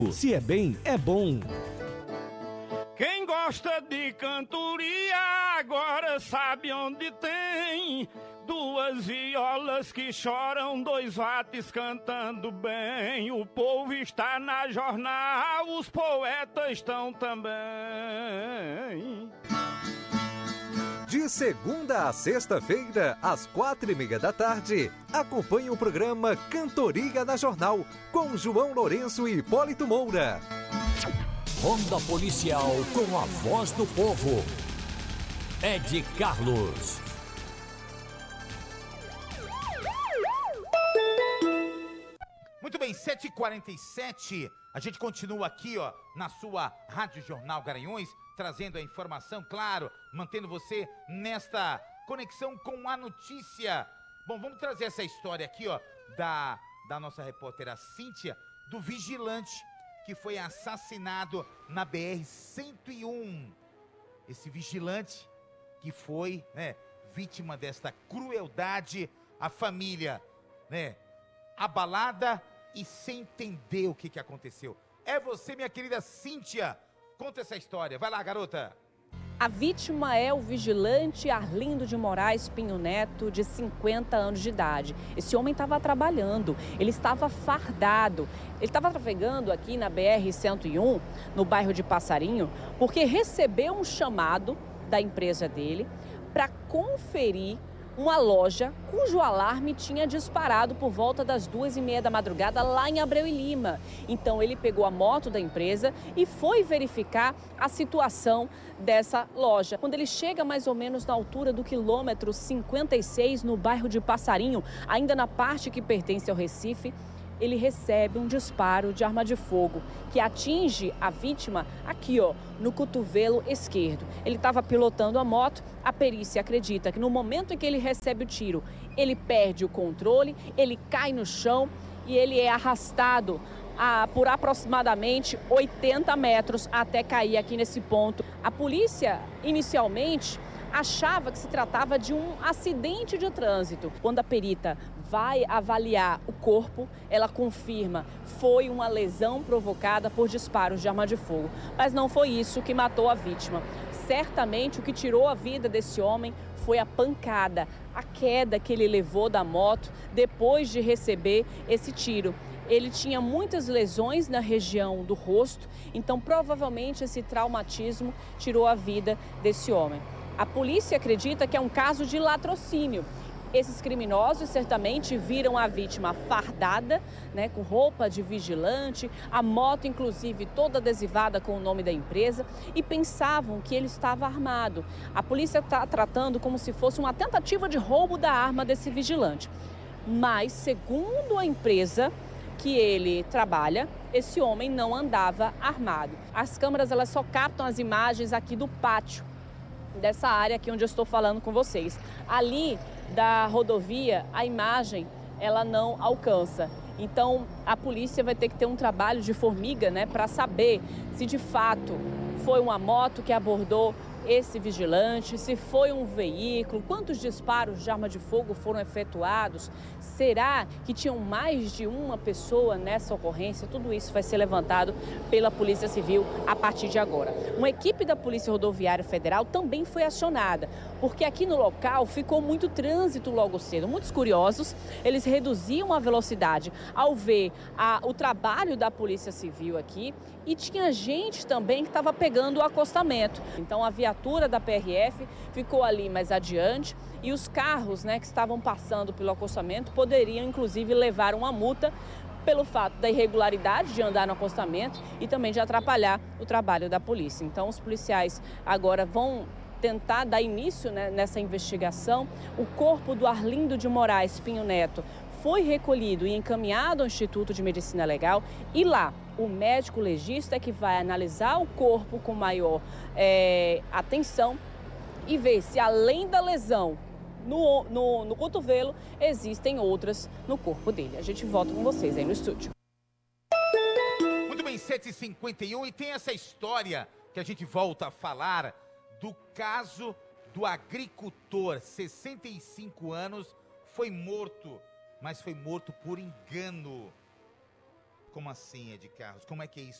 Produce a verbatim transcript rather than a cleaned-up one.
Se é bem, é bom. Quem gosta de cantoria agora sabe onde tem duas violas que choram, dois vates cantando bem. O povo está na jornal, os poetas estão também. De segunda a sexta-feira, às quatro e meia da tarde, acompanhe o programa Cantoria na Jornal, com João Lourenço e Hipólito Moura. Ronda Policial com a voz do povo. Ed Carlos. Muito bem, sete e quarenta e sete, a gente continua aqui, ó, na sua Rádio Jornal Garanhuns, trazendo a informação, claro, mantendo você nesta conexão com a notícia. Bom, vamos trazer essa história aqui, ó, da, da nossa repórter Cíntia, do vigilante que foi assassinado na B R cento e um. Esse vigilante que foi, né, vítima desta crueldade, a família, né, abalada e sem entender o que, que aconteceu. É você, minha querida Cíntia. Conta essa história. Vai lá, garota. A vítima é o vigilante Arlindo de Moraes Pinho Neto, de cinquenta anos de idade. Esse homem estava trabalhando, ele estava fardado. Ele estava trafegando aqui na B R cento e um, no bairro de Passarinho, porque recebeu um chamado da empresa dele para conferir uma loja cujo alarme tinha disparado por volta das duas e meia da madrugada lá em Abreu e Lima. Então ele pegou a moto da empresa e foi verificar a situação dessa loja. Quando ele chega mais ou menos na altura do quilômetro cinquenta e seis, no bairro de Passarinho, ainda na parte que pertence ao Recife, ele recebe um disparo de arma de fogo que atinge a vítima aqui, ó, no cotovelo esquerdo. Ele estava pilotando a moto. A perícia acredita que no momento em que ele recebe o tiro, ele perde o controle, ele cai no chão e ele é arrastado a, por aproximadamente oitenta metros até cair aqui nesse ponto. A polícia, inicialmente, achava que se tratava de um acidente de trânsito. Quando a perita vai avaliar o corpo, ela confirma foi uma lesão provocada por disparos de arma de fogo. Mas não foi isso que matou a vítima. Certamente o que tirou a vida desse homem foi a pancada, a queda que ele levou da moto depois de receber esse tiro. Ele tinha muitas lesões na região do rosto, então provavelmente esse traumatismo tirou a vida desse homem. A polícia acredita que é um caso de latrocínio. Esses criminosos certamente viram a vítima fardada, né, com roupa de vigilante, a moto inclusive toda adesivada com o nome da empresa, e pensavam que ele estava armado. A polícia está tratando como se fosse uma tentativa de roubo da arma desse vigilante. Mas, segundo a empresa que ele trabalha, esse homem não andava armado. As câmeras elas só captam as imagens aqui do pátio dessa área aqui onde eu estou falando com vocês. Ali da rodovia, a imagem ela não alcança. Então a polícia vai ter que ter um trabalho de formiga, né, para saber se de fato foi uma moto que abordou esse vigilante, se foi um veículo, quantos disparos de arma de fogo foram efetuados, será que tinham mais de uma pessoa nessa ocorrência? Tudo isso vai ser levantado pela Polícia Civil a partir de agora. Uma equipe da Polícia Rodoviária Federal também foi acionada, porque aqui no local ficou muito trânsito logo cedo. Muitos curiosos, eles reduziam a velocidade ao ver a, o trabalho da Polícia Civil aqui, e tinha gente também que estava pegando o acostamento. Então a viatura da P R F ficou ali mais adiante e os carros, né, que estavam passando pelo acostamento poderiam inclusive levar uma multa pelo fato da irregularidade de andar no acostamento e também de atrapalhar o trabalho da polícia. Então os policiais agora vão tentar dar início, né, nessa investigação. O corpo do Arlindo de Moraes Pinho Neto foi recolhido e encaminhado ao Instituto de Medicina Legal, e lá o médico legista é que vai analisar o corpo com maior é, atenção e ver se além da lesão no, no, no cotovelo, existem outras no corpo dele. A gente volta com vocês aí no estúdio. Muito bem, sete e cinquenta e um, e tem essa história que a gente volta a falar do caso do agricultor, sessenta e cinco anos, foi morto, mas foi morto por engano. Como assim, Ed Carlos? Como é que é isso